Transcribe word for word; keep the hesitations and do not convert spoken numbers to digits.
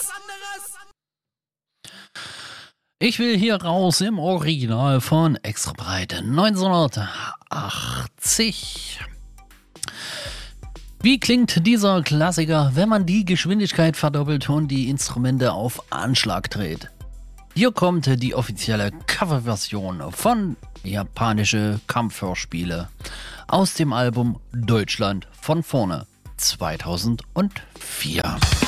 Ich will hier raus im Original von Extra Breit neunzehnhundertachtzig. Wie klingt dieser Klassiker, wenn man die Geschwindigkeit verdoppelt und die Instrumente auf Anschlag dreht? Hier kommt die offizielle Coverversion von Japanische Kampfhörspiele aus dem Album Deutschland von vorne zweitausendvier.